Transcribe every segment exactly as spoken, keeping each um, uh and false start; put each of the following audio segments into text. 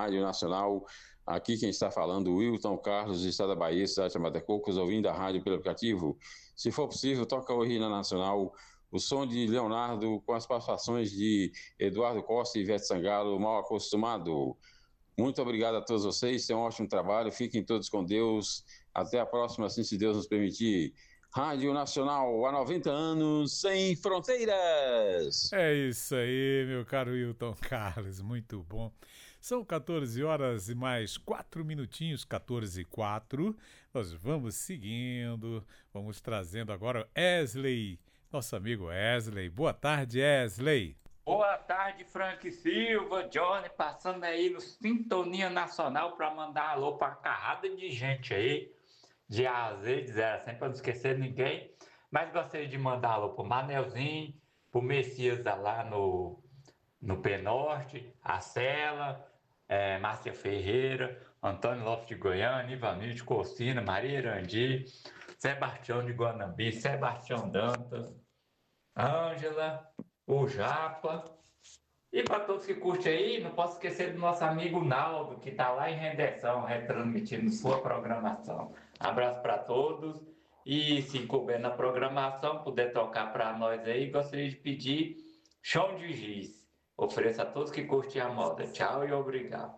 Rádio Nacional. Aqui quem está falando, Wilton Carlos, do estado da Bahia, cidade de Matecocos, ouvindo a rádio pelo aplicativo. Se for possível, toca hoje na Nacional o som de Leonardo com as participações de Eduardo Costa e Ivete Sangalo, Mal Acostumado. Muito obrigado a todos vocês, tenham um ótimo trabalho, fiquem todos com Deus. Até a próxima, assim se Deus nos permitir. Rádio Nacional, há noventa anos, sem fronteiras! É isso aí, meu caro Wilton Carlos, muito bom. São quatorze horas e mais quatro minutinhos, quatorze e quatro. Nós vamos seguindo, vamos trazendo agora Wesley, nosso amigo Wesley. Boa tarde, Wesley. Boa tarde, Frank Silva, Johnny, passando aí no Sintonia Nacional para mandar alô para carrada de gente aí, de A a Z, de zero a cem, para não esquecer ninguém. Mas gostaria de mandar alô pro Manelzinho, pro Messias lá no, no Penorte, a Cela, é, Márcia Ferreira, Antônio Lopes de Goiânia, Ivanildo de Cocina, Maria Erandi, Sebastião de Guanambi, Sebastião Dantas, Ângela, o Japa. E para todos que curtem aí, não posso esquecer do nosso amigo Naldo, que está lá em Rendeção, retransmitindo sua programação. Abraço para todos. E se couber na programação, puder tocar para nós aí, gostaria de pedir Chão de Giz. Ofereço a todos que curtem a moda. Tchau e obrigado.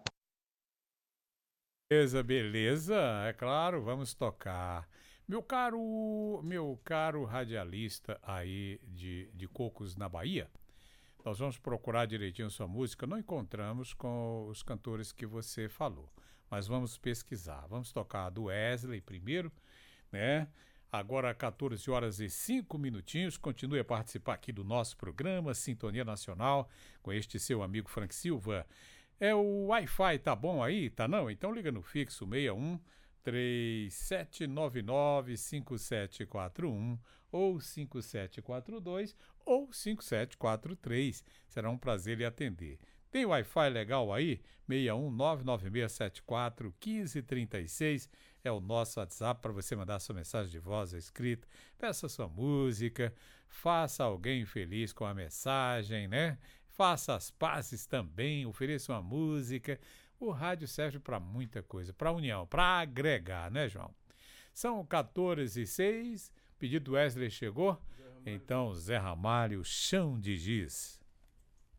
Beleza, beleza, é claro, vamos tocar. Meu caro, meu caro radialista aí de, de Cocos, na Bahia, nós vamos procurar direitinho sua música, não encontramos com os cantores que você falou, mas vamos pesquisar. Vamos tocar a do Wesley primeiro, né? Agora quatorze horas e cinco minutinhos, continue a participar aqui do nosso programa Sintonia Nacional com este seu amigo Frank Silva. É o Wi-Fi, tá bom aí? Tá não? Então liga no fixo seis um três sete nove nove cinco sete quatro um ou cinco sete quatro dois ou cinco sete quatro três. Será um prazer lhe atender. Tem Wi-Fi legal aí? seis um nove nove seis sete quatro um cinco três seis é o nosso WhatsApp para você mandar sua mensagem de voz ou escrita. Peça sua música, faça alguém feliz com a mensagem, né? Faça as pazes também, ofereça uma música. O rádio serve para muita coisa, para união, para agregar, né, João? São quatorze e seis, pedido do Wesley chegou, então Zé Ramalho, Chão de Giz.